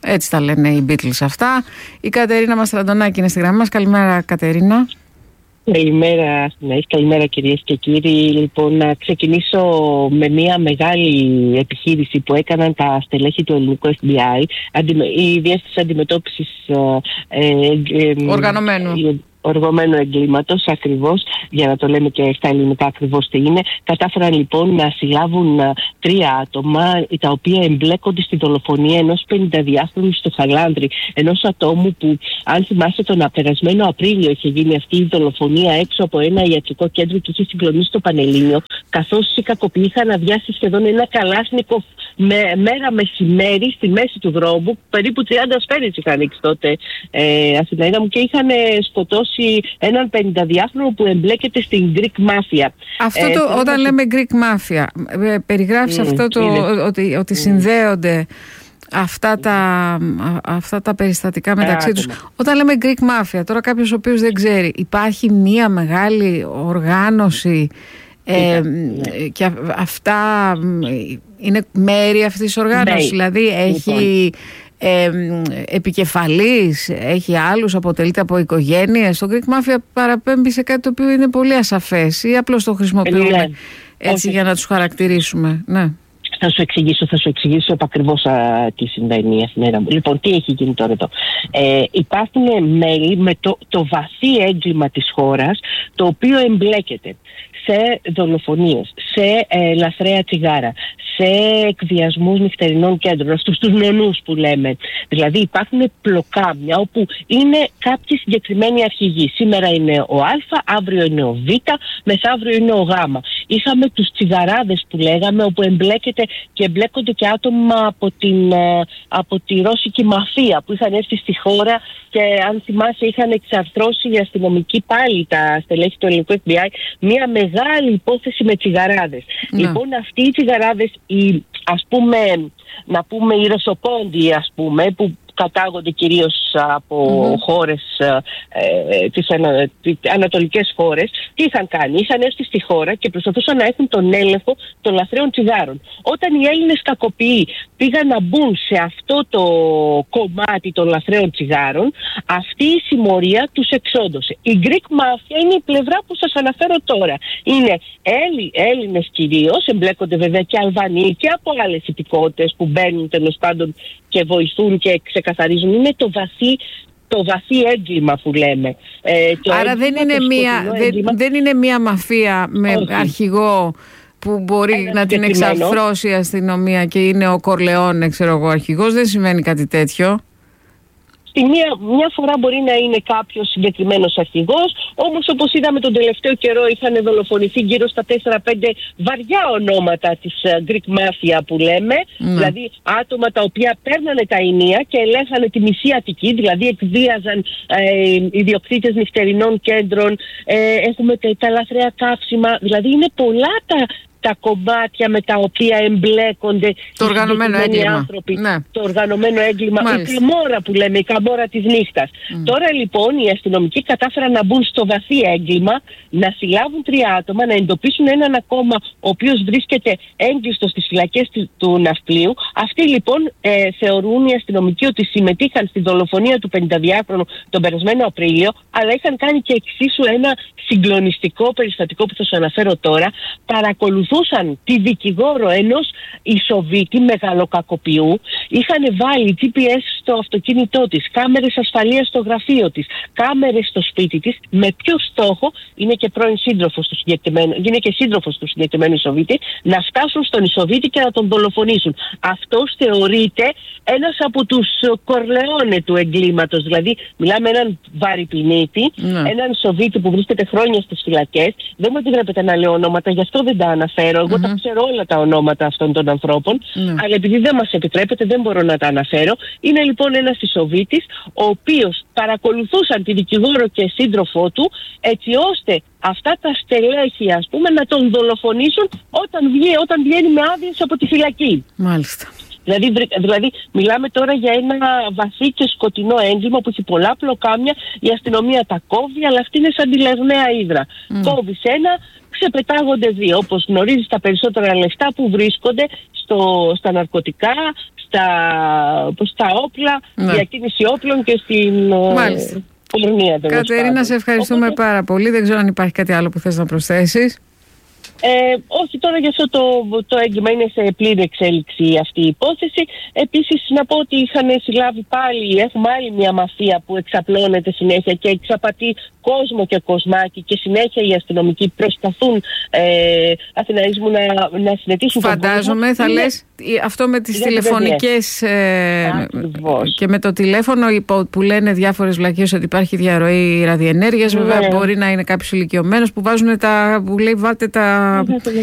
Έτσι τα λένε οι Beatles αυτά. Η Κατερίνα Μαστραντονάκη είναι στη γραμμή μας. Καλημέρα, Κατερίνα. Καλημέρα, καλημέρα κυρίες και κύριοι. Λοιπόν, να ξεκινήσω με μια μεγάλη επιχείρηση που έκαναν τα στελέχη του ελληνικού FBI, η Διεύθυνση Αντιμετώπισης οργανωμένου εγκλήματος, ακριβώς, για να το λέμε και στα ελληνικά ακριβώς τι είναι. Κατάφεραν λοιπόν να συλλάβουν 3 άτομα τα οποία εμπλέκονται στη δολοφονία ενός 52χρονου στο Χαλάνδρι, ενός ατόμου που, αν θυμάστε, τον περασμένο Απρίλιο είχε γίνει αυτή η δολοφονία έξω από ένα ιατρικό κέντρο και είχε συγκλονίσει το Πανελλήνιο, καθώς οι κακοποιοί είχαν αδειάσει σχεδόν ένα καλάσνικοφ μέρα μεσημέρι στη μέση του δρόμου. Περίπου 30 ασφαίρες είχαν ανοίξει τότε, Αθηναίνα μου, και είχαν σκοτώσει έναν 52χρονο που εμπλέκεται στην Greek Mafia. Αυτό όταν λέμε Greek Mafia, περιγράφεις αυτό ότι συνδέονται αυτά τα περιστατικά μεταξύ τους. Όταν λέμε Greek Mafia, τώρα κάποιος ο οποίος δεν ξέρει, υπάρχει μία μεγάλη οργάνωση και αυτά είναι μέρη αυτής της οργάνωσης, δηλαδή έχει επικεφαλής, έχει άλλους, αποτελείται από οικογένειες. Το Greek Mafia παραπέμπει σε κάτι το οποίο είναι πολύ ασαφές, ή απλώς το χρησιμοποιούμε έτσι για να τους χαρακτηρίσουμε? Ναι. Θα σου εξηγήσω επακριβώς τι συμβαίνει. Λοιπόν, τι έχει γίνει τώρα εδώ? Υπάρχουν μέλη με το βαθύ έγκλημα της χώρας, το οποίο εμπλέκεται σε δολοφονίες, σε λαθρέα τσιγάρα, σε εκβιασμούς νυχτερινών κέντρων, αυτούς τους νονούς που λέμε. Δηλαδή υπάρχουν πλοκάμια όπου είναι κάποιοι συγκεκριμένοι αρχηγοί. Σήμερα είναι ο Α, αύριο είναι ο Β, μεθαύριο είναι ο Γ. Είχαμε τους τσιγαράδες που λέγαμε, όπου εμπλέκονται και άτομα από τη ρώσικη μαφία που είχαν έρθει στη χώρα και, αν θυμάσαι, είχαν εξαρθρώσει οι αστυνομικοί, πάλι τα στελέχη του ελληνικού FBI, μια μεγάλη υπόθεση με τσιγαράδες. Λοιπόν, αυτοί οι τσιγαράδες, οι ρωσοπόντιοι, που κατάγονται κυρίως από χώρες, τις ανατολικές χώρες, τι είχαν κάνει? Είχαν έρθει στη χώρα και προσπαθούσαν να έχουν τον έλεγχο των λαθρέων τσιγάρων. Όταν οι Έλληνες κακοποιοί πήγαν να μπουν σε αυτό το κομμάτι των λαθρέων τσιγάρων, αυτή η συμμορία τους εξόντωσε. Η Greek Mafia είναι η πλευρά που σας αναφέρω τώρα. Είναι Έλληνες κυρίως, εμπλέκονται βέβαια και Αλβανοί και από άλλες υπηκότητες που μπαίνουν τέλος πάντων και βοηθούν και ξεκαθαρίζουν. Είναι το βαθύ έγκλημα που λέμε. Άρα δεν είναι μία μαφία με αρχηγό που μπορεί να την εξαρθρώσει η αστυνομία και είναι ο Κορλεόνε, ξέρω εγώ, αρχηγός. Δεν σημαίνει κάτι τέτοιο. Μια φορά μπορεί να είναι κάποιος συγκεκριμένος αρχηγός, όμως όπως είδαμε τον τελευταίο καιρό είχαν δολοφονηθεί γύρω στα 4-5 βαριά ονόματα της Greek Mafia που λέμε, δηλαδή άτομα τα οποία παίρνανε τα ενία και ελέγχανε τη μισή Αττική, δηλαδή εκβίαζαν ιδιοκτήτες νυχτερινών κέντρων, έχουμε τα λαθρέα καύσιμα, δηλαδή είναι πολλά τα κομμάτια με τα οποία εμπλέκονται το οργανωμένο έγκλημα. Άνθρωποι, το οργανωμένο έγκλημα, η καμόρα που λέμε, η καμόρα της νύχτας. Τώρα λοιπόν οι αστυνομικοί κατάφεραν να μπουν στο βαθύ έγκλημα, να συλλάβουν 3 άτομα, να εντοπίσουν έναν ακόμα ο οποίος βρίσκεται έγκλειστος στις φυλακές του Ναυπλίου. Αυτοί λοιπόν θεωρούν οι αστυνομικοί ότι συμμετείχαν στη δολοφονία του 52χρονου τον περασμένο Απρίλιο, αλλά είχαν κάνει και εξίσου ένα συγκλονιστικό περιστατικό που θα σου αναφέρω τώρα. Παρακολουθούσαν τη δικηγόρο ενός Ισοβίτη μεγαλοκακοποιού, είχαν βάλει GPS στο αυτοκίνητό της, κάμερες ασφαλείας στο γραφείο της, κάμερες στο σπίτι της. Με ποιο στόχο? Είναι και πρώην σύντροφος του συγκεκριμένου, είναι και σύντροφος του συγκεκριμένου Ισοβίτη, να φτάσουν στον Ισοβίτη και να τον δολοφονήσουν. Αυτός θεωρείται ένας από τους Κορλεόνε του εγκλήματος. Δηλαδή μιλάμε έναν βαρυπινίτη, έναν Ισοβίτη που βρίσκεται χρόνια στις φυλακές. Δεν μου επιτρέπετε να λέω ονόματα, γι' αυτό δεν τα αναφέρω. Εγώ τα ξέρω όλα τα ονόματα αυτών των ανθρώπων, αλλά επειδή δεν μας επιτρέπεται δεν μπορώ να τα αναφέρω. Είναι λοιπόν ένας Ισοβίτης, ο οποίος παρακολουθούσαν τη δικηγόρο και σύντροφό του, έτσι ώστε αυτά τα στελέχη, να τον δολοφονήσουν όταν βγαίνει με άδειες από τη φυλακή. Μάλιστα. Δηλαδή μιλάμε τώρα για ένα βαθύ και σκοτεινό έγκλημα που έχει πολλά πλοκάμια. Η αστυνομία τα κόβει, αλλά αυτή είναι σαν τη Λεγναία Ύδρα. Κόβεις ένα, ξεπετάγονται δύο. Όπως γνωρίζεις, τα περισσότερα λεφτά που βρίσκονται στα ναρκωτικά, στα όπλα, διακίνηση όπλων και στην πορνεία. Κατερίνα, σε ευχαριστούμε πάρα πολύ. Δεν ξέρω αν υπάρχει κάτι άλλο που θες να προσθέσεις. Όχι, τώρα για αυτό το έγκλημα είναι σε πλήρη εξέλιξη αυτή η υπόθεση. Επίσης να πω ότι είχαν συλλάβει έχουμε άλλη μια μαφία που εξαπλώνεται συνέχεια και εξαπατεί κόσμο και κοσμάκι, και συνέχεια οι αστυνομικοί προσπαθούν Αθηναίσμου να συνετήσουν. Φαντάζομαι θα λες αυτό με τις τηλεφωνικές και με το τηλέφωνο που λένε διάφορες βλακίες ότι υπάρχει διαρροή ραδιενέργειας. Βέβαια μπορεί να είναι κάποιος ηλικιωμένος που βάζουν που λέει βάλτε τα